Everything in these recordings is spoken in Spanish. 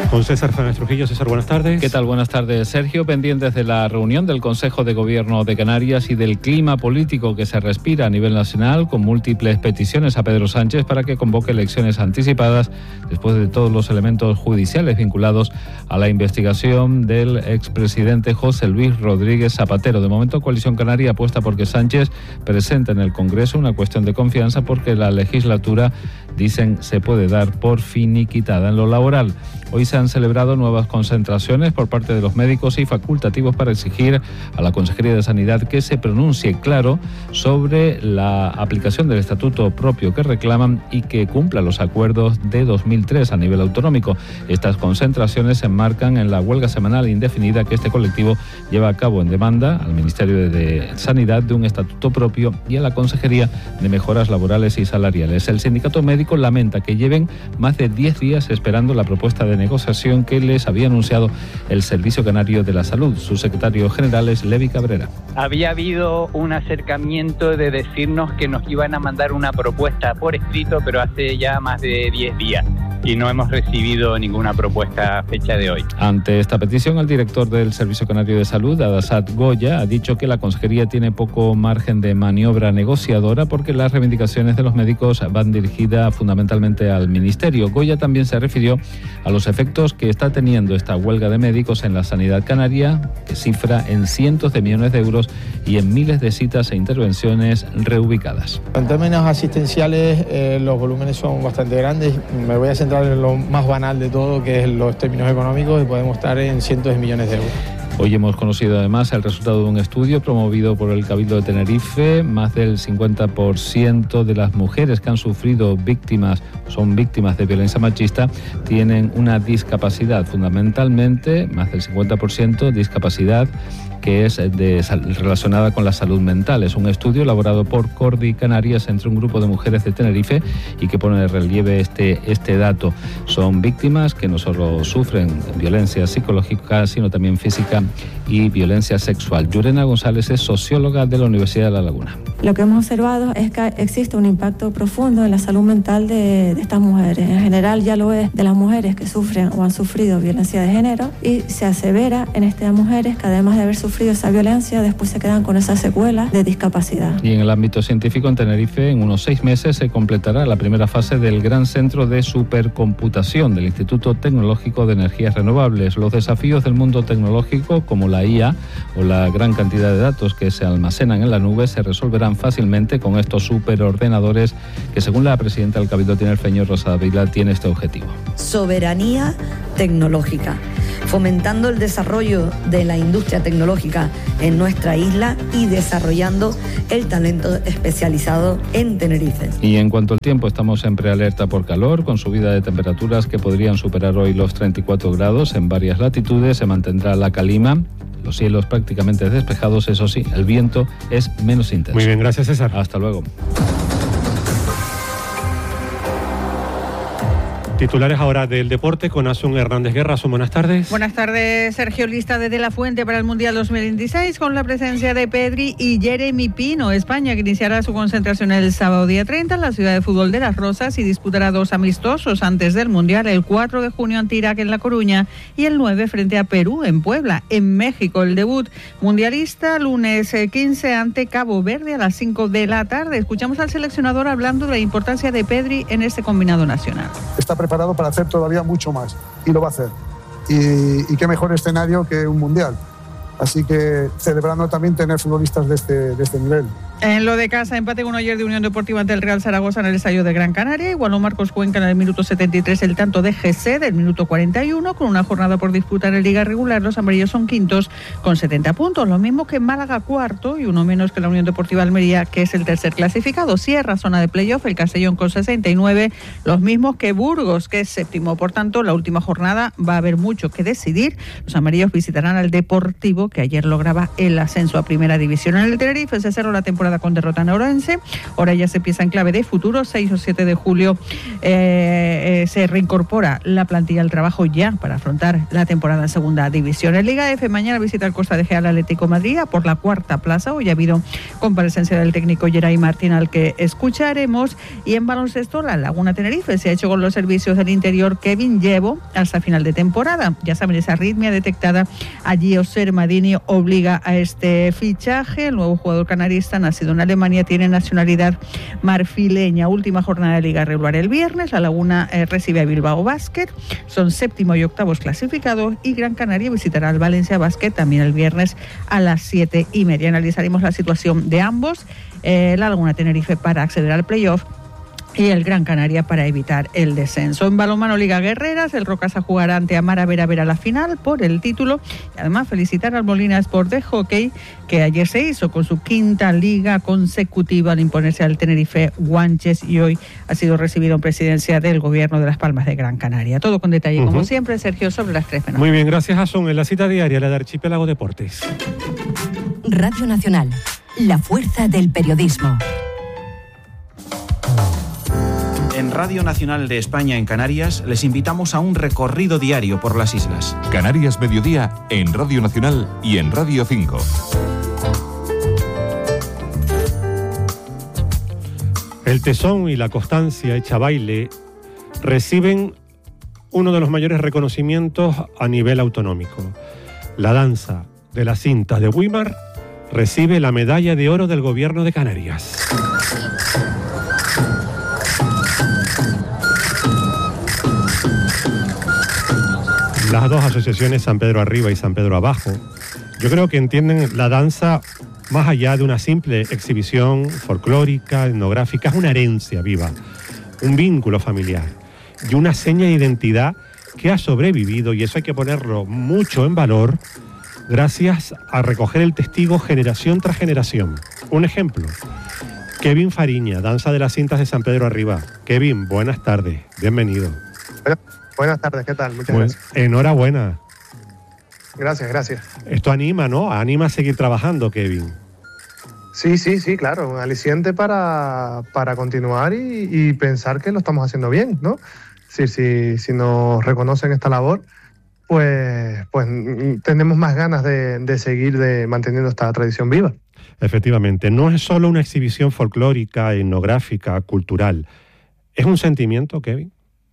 Con César Fernández Trujillo. César, buenas tardes. ¿Qué tal? Buenas tardes, Sergio. Pendientes de la reunión del Consejo de Gobierno de Canarias y del clima político que se respira a nivel nacional, con múltiples peticiones a Pedro Sánchez para que convoque elecciones anticipadas después de todos los elementos judiciales vinculados a la investigación del expresidente José Luis Rodríguez Zapatero. De momento, Coalición Canaria apuesta por que Sánchez presente en el Congreso una cuestión de confianza porque la legislatura, dicen, se puede dar por finiquitada. En lo laboral, hoy se han celebrado nuevas concentraciones por parte de los médicos y facultativos para exigir a la Consejería de Sanidad que se pronuncie claro sobre la aplicación del estatuto propio que reclaman y que cumpla los acuerdos de 2003 a nivel autonómico. Estas concentraciones se enmarcan en la huelga semanal indefinida que este colectivo lleva a cabo en demanda al Ministerio de Sanidad de un estatuto propio y a la Consejería de Mejoras Laborales y Salariales. El sindicato médico lamenta que lleven más de 10 días esperando la propuesta de negociación que les había anunciado el Servicio Canario de la Salud. Su secretario general es Levi Cabrera. Había habido un acercamiento de decirnos que nos iban a mandar una propuesta por escrito, pero hace ya más de 10 días. Y no hemos recibido ninguna propuesta a fecha de hoy. Ante esta petición, el director del Servicio Canario de Salud, Adasat Goya, ha dicho que la Consejería tiene poco margen de maniobra negociadora porque las reivindicaciones de los médicos van dirigidas fundamentalmente al Ministerio. Goya también se refirió a los efectos que está teniendo esta huelga de médicos en la sanidad canaria, que cifra en cientos de millones de euros y en miles de citas e intervenciones reubicadas. En términos asistenciales, los volúmenes son bastante grandes. Me voy a centrar en lo más banal de todo, que es los términos económicos, y podemos estar en cientos de millones de euros. Hoy hemos conocido además el resultado de un estudio promovido por el Cabildo de Tenerife. Más del 50% de las mujeres que han son víctimas de violencia machista, tienen una discapacidad, fundamentalmente más del 50% discapacidad que es relacionada con la salud mental. Es un estudio elaborado por Cordi Canarias entre un grupo de mujeres de Tenerife y que pone de relieve este dato. Son víctimas que no solo sufren violencia psicológica, sino también física y violencia sexual. Yurena González es socióloga de la Universidad de La Laguna. Lo que hemos observado es que existe un impacto profundo en la salud mental de estas mujeres. En general ya lo es de las mujeres que sufren o han sufrido violencia de género, y se asevera en estas mujeres que además de haber sufrido esa violencia, después se quedan con esas secuelas de discapacidad. Y en el ámbito científico, en Tenerife, en unos 6 meses se completará la primera fase del Gran Centro de Supercomputación del Instituto Tecnológico de Energías Renovables. Los desafíos del mundo tecnológico, como la IA o la gran cantidad de datos que se almacenan en la nube, se resolverán fácilmente con estos superordenadores que, según la presidenta del Cabildo tinerfeño, Rosa Ávila, tiene este objetivo. Soberanía tecnológica, fomentando el desarrollo de la industria tecnológica en nuestra isla y desarrollando el talento especializado en Tenerife. Y en cuanto al tiempo, estamos en prealerta por calor, con subida de temperaturas que podrían superar hoy los 34 grados en varias latitudes. Se mantendrá la calima, los cielos prácticamente despejados, eso sí, el viento es menos intenso. Muy bien, gracias, César. Hasta luego. Titulares ahora del deporte con Asun Hernández Guerra. Asun, buenas tardes. Buenas tardes, Sergio. Lista de la Fuente para el Mundial 2026 con la presencia de Pedri y Jeremy Pino. España, que iniciará su concentración el sábado día 30 en la ciudad de fútbol de Las Rozas y disputará 2 amistosos antes del Mundial, el 4 de junio ante Irak en La Coruña y el 9 frente a Perú en Puebla. En México, el debut mundialista lunes 15 ante Cabo Verde a las 5 de la tarde. Escuchamos al seleccionador hablando de la importancia de Pedri en este combinado nacional. Está preparado para hacer todavía mucho más y lo va a hacer. Y qué mejor escenario que un mundial. Así que celebrando también tener futbolistas de este nivel. En lo de casa, empate 1 ayer de Unión Deportiva ante el Real Zaragoza en el Estadio de Gran Canaria. Igualó Marcos Cuenca en el minuto 73 el tanto de GC del minuto 41. Con una jornada por disputar en Liga Regular, los amarillos son quintos con 70 puntos. Lo mismo que Málaga, cuarto, y uno menos que la Unión Deportiva Almería, que es el tercer clasificado. Cierra zona de playoff el Castellón con 69, los mismos que Burgos, que es séptimo. Por tanto, la última jornada va a haber mucho que decidir. Los amarillos visitarán al Deportivo, que ayer lograba el ascenso a Primera División. En el Tenerife se cerró la temporada temporada con derrota en Ourense. Ahora ya se empieza en clave de futuro. 6 o 7 de julio se reincorpora la plantilla al trabajo ya para afrontar la temporada en segunda división. En Liga F, mañana visita el Costa de Gea al Atlético Madrid por la cuarta plaza. Hoy ha habido comparecencia del técnico Geray Martín, al que escucharemos. Y en baloncesto, la Laguna Tenerife se ha hecho con los servicios del interior Kevin Llevo hasta final de temporada. Ya saben, esa arritmia detectada allí, Oser Madini obliga a este fichaje. El nuevo jugador canarista, nacido en Alemania, tiene nacionalidad marfileña. Última jornada de Liga regular el viernes. La Laguna recibe a Bilbao Basket. Son 7º y 8º clasificados, y Gran Canaria visitará al Valencia Basket también el viernes a las 7:30. Analizaremos la situación de ambos. La Laguna Tenerife para acceder al playoff y el Gran Canaria para evitar el descenso. En balonmano Liga Guerreras, el Rocasa jugará ante Amara Vera la final por el título, y además felicitar al Molina Sport de hockey, que ayer se hizo con su 5ª liga consecutiva al imponerse al Tenerife Guanches, y hoy ha sido recibido en presidencia del Gobierno de Las Palmas de Gran Canaria. Todo con detalle, como siempre, Sergio, sobre las 3 menos. Muy bien, gracias, Asun. En la cita diaria, la de Archipiélago Deportes. Radio Nacional, la fuerza del periodismo. En Radio Nacional de España en Canarias les invitamos a un recorrido diario por las islas. Canarias Mediodía en Radio Nacional y en Radio 5. El tesón y la constancia hecha baile reciben uno de los mayores reconocimientos a nivel autonómico. La danza de las cintas de Weimar recibe la medalla de oro del Gobierno de Canarias. Las dos asociaciones, San Pedro Arriba y San Pedro Abajo, yo creo que entienden la danza más allá de una simple exhibición folclórica, etnográfica. Es una herencia viva, un vínculo familiar y una seña de identidad que ha sobrevivido, y eso hay que ponerlo mucho en valor, gracias a recoger el testigo generación tras generación. Un ejemplo, Kevin Fariña, danza de las cintas de San Pedro Arriba. Kevin, buenas tardes, bienvenido. Buenas tardes, ¿qué tal? Muchas gracias. Enhorabuena. Gracias. Esto anima, ¿no? Anima a seguir trabajando, Kevin. Sí, claro, un aliciente para continuar y pensar que lo estamos haciendo bien, ¿no? Si nos reconocen esta labor, pues tenemos más ganas de seguir manteniendo esta tradición viva. Efectivamente, no es solo una exhibición folclórica, etnográfica, cultural. ¿Es un sentimiento, Kevin?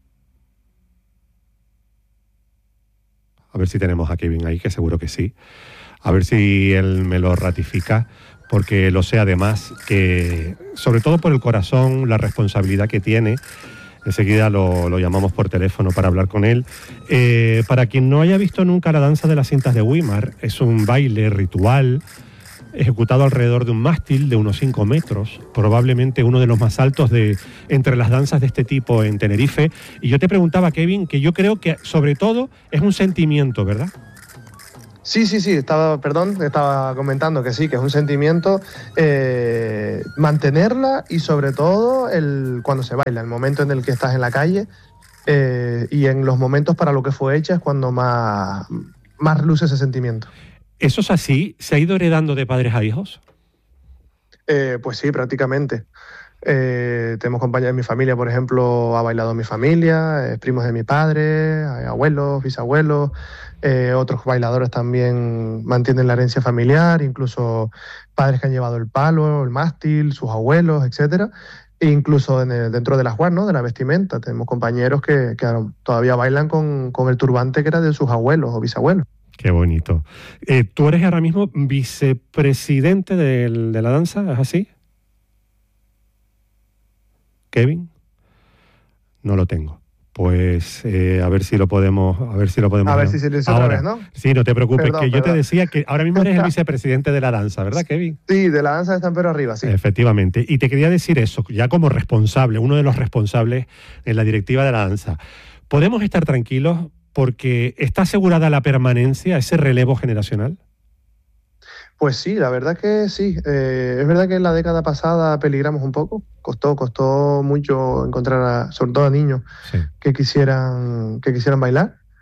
A ver si tenemos a Kevin ahí, que seguro que sí. A ver si él me lo ratifica, porque lo sé además, que sobre todo por el corazón, la responsabilidad que tiene. Enseguida lo llamamos por teléfono para hablar con él. Para quien no haya visto nunca la danza de las cintas de Weimar, es un baile ritual ejecutado alrededor de un mástil de unos 5 metros, probablemente uno de los más altos entre las danzas de este tipo en Tenerife. Y yo te preguntaba, Kevin, que yo creo que sobre todo es un sentimiento, ¿verdad? Sí, estaba comentando que sí, que es un sentimiento, mantenerla, y sobre todo cuando se baila, el momento en el que estás en la calle, y en los momentos para lo que fue hecha es cuando más luce ese sentimiento. ¿Eso es así? ¿Se ha ido heredando de padres a hijos? Pues sí, prácticamente. Tenemos compañeros de mi familia, por ejemplo, ha bailado mi familia, primos de mi padre, abuelos, bisabuelos, otros bailadores también mantienen la herencia familiar, incluso padres que han llevado el palo, el mástil, sus abuelos, etcétera. E incluso dentro de las guas, ¿no?, de la vestimenta, tenemos compañeros que todavía bailan con el turbante que era de sus abuelos o bisabuelos. Qué bonito. ¿Tú eres ahora mismo vicepresidente de la danza? ¿Es así? ¿Kevin? No lo tengo. Pues a ver si lo podemos. A ver si se le hizo otra vez, ¿no? Sí, no te preocupes, yo te decía que ahora mismo eres el vicepresidente de la danza, ¿verdad, Kevin? Sí, de la danza de San Pedro Arriba, sí. Efectivamente. Y te quería decir eso, ya como responsable, uno de los responsables en la directiva de la danza. ¿Podemos estar tranquilos porque está asegurada la permanencia, ese relevo generacional? Pues sí, la verdad que sí. Es verdad que en la década pasada peligramos un poco. Costó mucho encontrar, sobre todo a niños, sí, que quisieran bailar.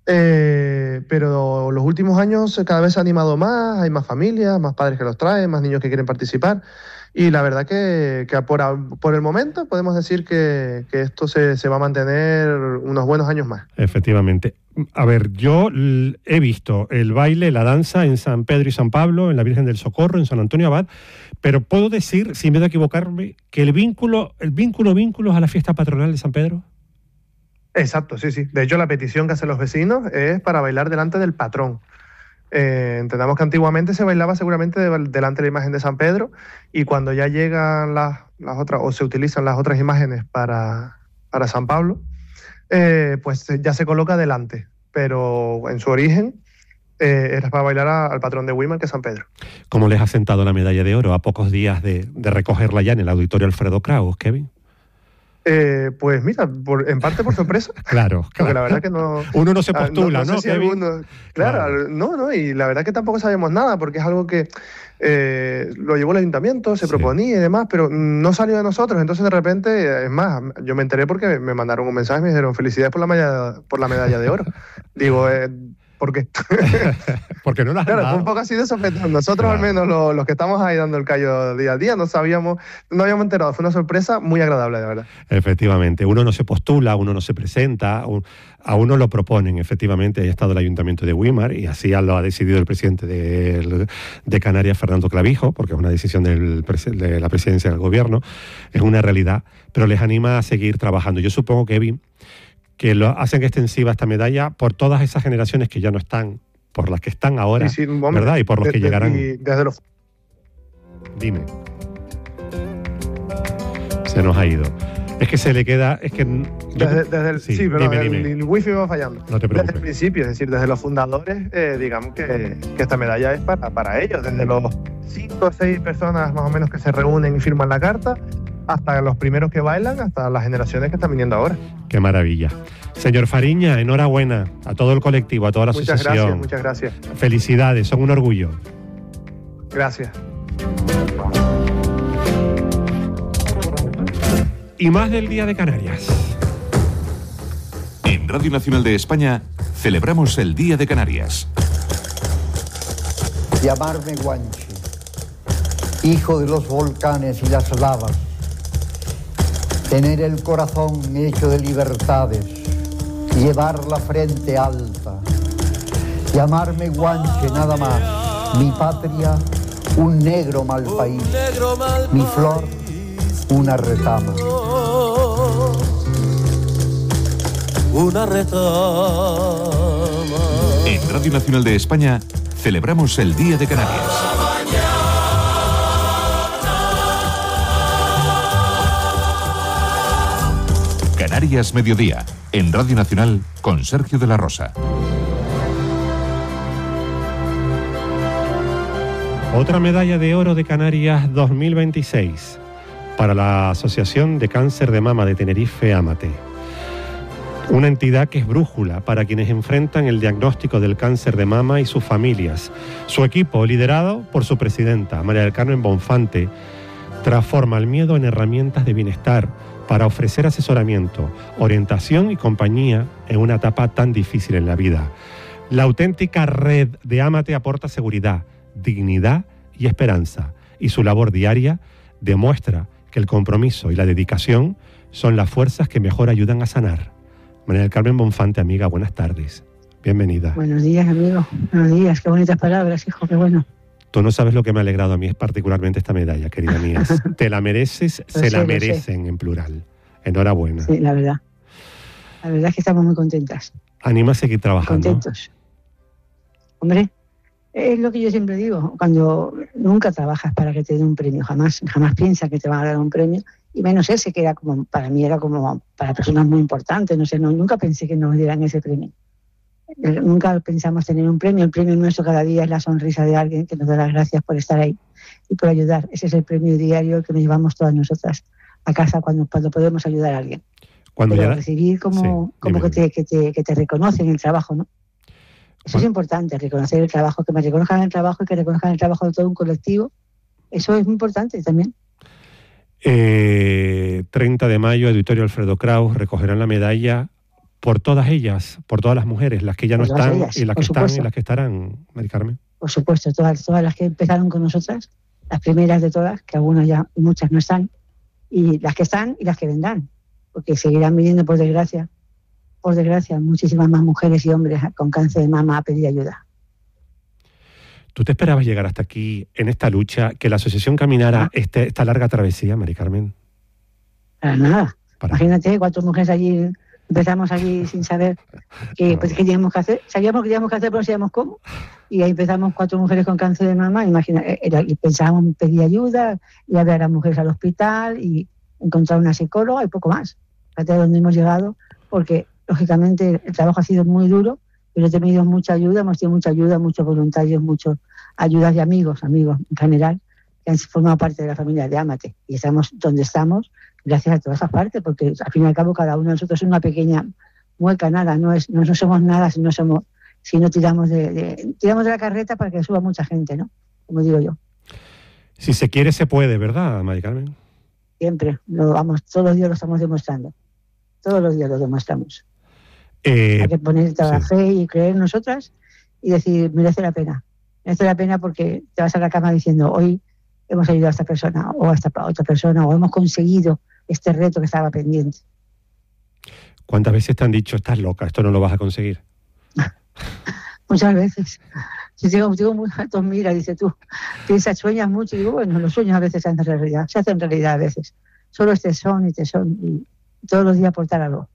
Pero los últimos años cada vez se ha animado más, hay más familias, más padres que los traen, más niños que quieren participar. Y la verdad que por el momento podemos decir que esto se va a mantener unos buenos años más. Efectivamente. A ver, yo he visto el baile, la danza en San Pedro y San Pablo, en la Virgen del Socorro, en San Antonio Abad, pero puedo decir, sin miedo a equivocarme, que el vínculo a la fiesta patronal de San Pedro. Exacto, sí. De hecho, la petición que hacen los vecinos es para bailar delante del patrón. Entendamos que antiguamente se bailaba seguramente delante de la imagen de San Pedro, y cuando ya llegan las otras, o se utilizan las otras imágenes para San Pablo, pues ya se coloca delante, pero en su origen era para bailar al patrón de Weimar, que es San Pedro. ¿Cómo les ha sentado la medalla de oro a pocos días de recogerla ya en el auditorio Alfredo Kraus, Kevin? Pues mira, en parte por sorpresa. Claro. Porque la verdad que no... Uno no se postula, ¿no? No sé si alguno, claro, no, y la verdad que tampoco sabíamos nada, porque es algo que lo llevó el ayuntamiento, se proponía y demás, pero no salió de nosotros. Entonces de repente, es más, yo me enteré porque me mandaron un mensaje y me dijeron felicidades por la medalla de oro. Digo, ¿por qué? Porque no las Claro, dado. fue un poco así de sopetón. Nosotros, al menos los que estamos ahí dando el callo día a día, no habíamos enterado. Fue una sorpresa muy agradable, de verdad. Efectivamente. Uno no se postula, uno no se presenta, a uno lo proponen. Efectivamente, ha estado el Ayuntamiento de Weimar y así lo ha decidido el presidente de Canarias, Fernando Clavijo, porque es una decisión de la presidencia del gobierno. Es una realidad, pero les anima a seguir trabajando. Yo supongo, Kevin, que lo hacen extensiva esta medalla por todas esas generaciones que ya no están, por las que están ahora, hombre, ¿verdad? Y por los que llegarán. Desde los... Dime. Se nos ha ido. Es que se le queda... Es que desde el, sí, pero dime. El wifi va fallando. No te preocupes. Desde el principio, es decir, desde los fundadores, digamos que esta medalla es para ellos. Desde los 5 o 6 personas más o menos que se reúnen y firman la carta, hasta los primeros que bailan, hasta las generaciones que están viniendo ahora. Qué maravilla. Señor Fariña, enhorabuena a todo el colectivo, a toda la asociación. Muchas gracias. Felicidades, son un orgullo. Gracias. Y más del Día de Canarias. En Radio Nacional de España celebramos el Día de Canarias. Llamarme Guanche, hijo de los volcanes y las lavas. Tener el corazón hecho de libertades, llevar la frente alta. Llamarme Guanche nada más, mi patria un negro mal país, mi flor una retama. Una retama. En Radio Nacional de España celebramos el Día de Canarias. Canarias Mediodía, en Radio Nacional, con Sergio de la Rosa. Otra medalla de oro de Canarias 2026 para la Asociación de Cáncer de Mama de Tenerife, AMATE. Una entidad que es brújula para quienes enfrentan el diagnóstico del cáncer de mama y sus familias. Su equipo, liderado por su presidenta, María del Carmen Bonfante, transforma el miedo en herramientas de bienestar para ofrecer asesoramiento, orientación y compañía en una etapa tan difícil en la vida. La auténtica red de AMATE aporta seguridad, dignidad y esperanza, y su labor diaria demuestra que el compromiso y la dedicación son las fuerzas que mejor ayudan a sanar. María del Carmen Bonfante, amiga, buenas tardes. Bienvenida. Buenos días, amigo. Buenos días. Qué bonitas palabras, hijo. Qué bueno. Tú no sabes lo que me ha alegrado a mí, particularmente esta medalla, querida mía. Te la mereces, se la merecen en plural. Enhorabuena. Sí, la verdad. La verdad es que estamos muy contentas. Anima a seguir trabajando. Contentos. Hombre, es lo que yo siempre digo. Cuando nunca trabajas para que te den un premio, jamás piensas que te van a dar un premio. Y menos ese, que era como, para mí era como para personas muy importantes. No sé, nunca pensé que nos dieran ese premio. Nunca pensamos tener un premio. El premio nuestro cada día es la sonrisa de alguien que nos da las gracias por estar ahí y por ayudar. Ese es el premio diario que nos llevamos todas nosotras a casa cuando podemos ayudar a alguien. Cuando pero recibir como que te reconocen el trabajo, ¿no? Eso es importante, reconocer el trabajo, que me reconozcan el trabajo y que reconozcan el trabajo de todo un colectivo. Eso es muy importante también. 30 de mayo, Auditorio Alfredo Kraus, recogerán la medalla por todas ellas, por todas las mujeres, las que ya no Por todas están ellas, y las por que están supuesto. y las que estarán, Mari Carmen. Por supuesto, todas las que empezaron con nosotras, las primeras de todas, que algunas ya, muchas no están, y las que están y las que vendrán, porque seguirán viniendo, por desgracia, muchísimas más mujeres y hombres con cáncer de mama a pedir ayuda. ¿Tú te esperabas llegar hasta aquí, en esta lucha, que la asociación caminara esta larga travesía, Mari Carmen? Para nada. Imagínate, 4 mujeres allí, empezamos allí sin saber qué teníamos que hacer. Sabíamos que teníamos que hacer, pero no sabíamos cómo. Y ahí empezamos 4 mujeres con cáncer de mama, y pensábamos en pedir ayuda, y a ver a mujeres al hospital, y encontrar una psicóloga y poco más. Fíjate a dónde hemos llegado, porque lógicamente el trabajo ha sido muy duro, pero he tenido mucha ayuda, hemos tenido mucha ayuda, muchos voluntarios, muchas ayudas de amigos en general, que han formado parte de la familia de Ámate. Y estamos donde estamos gracias a todas esas partes, porque al fin y al cabo cada uno de nosotros es una pequeña mueca, nada, no somos nada si no tiramos de la carreta para que suba mucha gente, ¿no? Como digo yo. Si se quiere, se puede, ¿verdad, Mari Carmen? Siempre, todos los días lo estamos demostrando. Todos los días lo demostramos. Hay que poner toda la fe y creer en nosotras y decir, merece la pena. Merece la pena porque te vas a la cama diciendo, hoy hemos ayudado a esta persona o a esta otra persona, o hemos conseguido este reto que estaba pendiente. ¿Cuántas veces te han dicho, estás loca, esto no lo vas a conseguir? Muchas veces. Si digo muy alto, mira, dice tú, piensas, sueñas mucho, y digo, bueno, los sueños a veces se hacen realidad a veces. Solo es tesón, y todos los días aportar algo.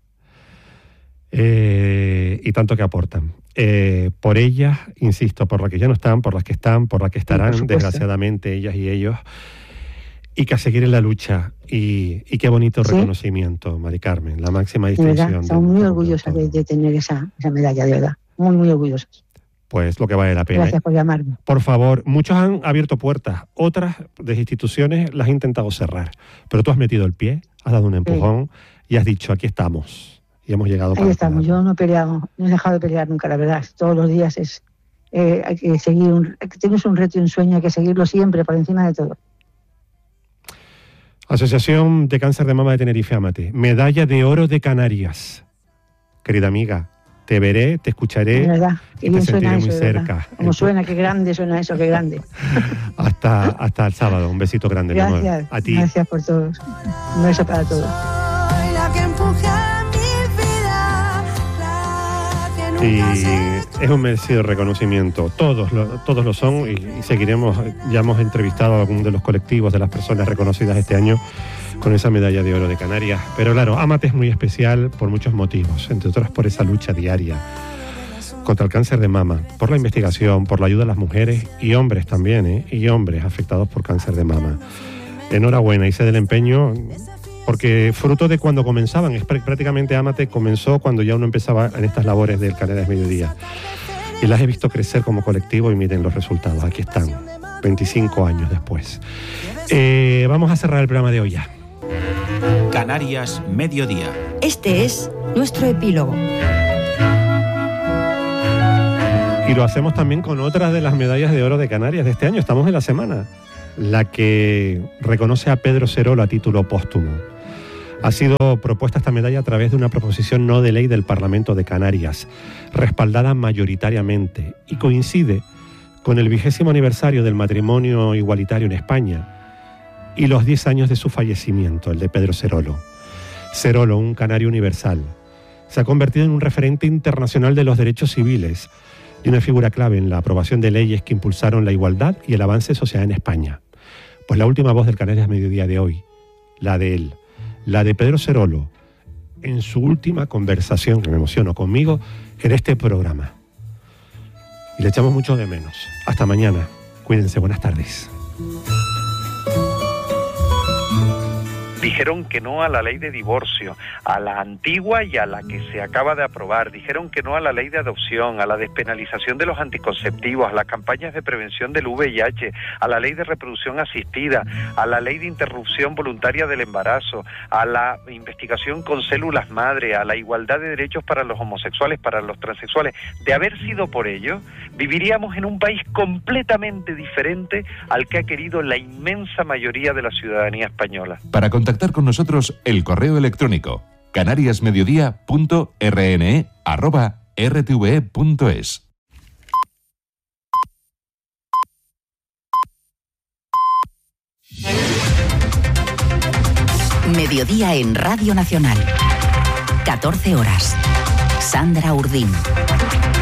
Y tanto que aportan. Por ellas, insisto, por las que ya no están, por las que están, por las que estarán, desgraciadamente, ellas y ellos, y que a seguir en la lucha. Y qué bonito reconocimiento, Mari Carmen, la máxima distinción. Estamos muy orgullosas de tener esa medalla, de verdad, muy, muy orgullosas. Pues lo que vale la pena. Gracias por llamarme. Por favor, muchos han abierto puertas, otras de instituciones las han intentado cerrar, pero tú has metido el pie, has dado un empujón y has dicho, aquí estamos. Y hemos llegado. Ahí estamos. Yo no he dejado de pelear nunca, la verdad. Todos los días hay que seguir. Tienes un reto y un sueño, hay que seguirlo siempre, por encima de todo. Asociación de Cáncer de Mama de Tenerife, Ámate. Medalla de Oro de Canarias. Querida amiga, te veré, te escucharé. De verdad, y te sentiré muy cerca. Como suena, qué grande suena eso, qué grande. Hasta el sábado. Un besito grande, mi amor. Gracias. A ti. Gracias por todos. Un beso para todos. Y es un merecido reconocimiento. Todos lo son y seguiremos. Ya hemos entrevistado a algunos de los colectivos de las personas reconocidas este año con esa medalla de oro de Canarias. Pero claro, Ámate es muy especial por muchos motivos, entre otros por esa lucha diaria contra el cáncer de mama, por la investigación, por la ayuda a las mujeres y hombres también, y hombres afectados por cáncer de mama. Enhorabuena, y sé del empeño, porque fruto de cuando comenzaban, prácticamente Ámate comenzó cuando ya uno empezaba en estas labores del Canarias Mediodía. Y las he visto crecer como colectivo y miren los resultados, aquí están, 25 años después. Vamos a cerrar el programa de hoy ya. Canarias Mediodía. Este es nuestro epílogo. Y lo hacemos también con otras de las medallas de oro de Canarias de este año. Estamos en la semana, la que reconoce a Pedro Serolo a título póstumo. Ha sido propuesta esta medalla a través de una proposición no de ley del Parlamento de Canarias, respaldada mayoritariamente, y coincide con el 20º aniversario del matrimonio igualitario en España y los 10 años de su fallecimiento, el de Pedro Serolo. Serolo, un canario universal, se ha convertido en un referente internacional de los derechos civiles y una figura clave en la aprobación de leyes que impulsaron la igualdad y el avance social en España. Pues la última voz del Canarias Mediodía de hoy, la de él, la de Pedro Serolo, en su última conversación, que me emociono conmigo, en este programa. Y le echamos mucho de menos. Hasta mañana. Cuídense. Buenas tardes. Dijeron que no a la ley de divorcio, a la antigua y a la que se acaba de aprobar. Dijeron que no a la ley de adopción, a la despenalización de los anticonceptivos, a las campañas de prevención del VIH, a la ley de reproducción asistida, a la ley de interrupción voluntaria del embarazo, a la investigación con células madre, a la igualdad de derechos para los homosexuales, para los transexuales. De haber sido por ello, viviríamos en un país completamente diferente al que ha querido la inmensa mayoría de la ciudadanía española. Para contactar con nosotros, el correo electrónico canariasmediodía.rne@rtve.es. Mediodía en Radio Nacional. 14 horas. Sandra Urdín.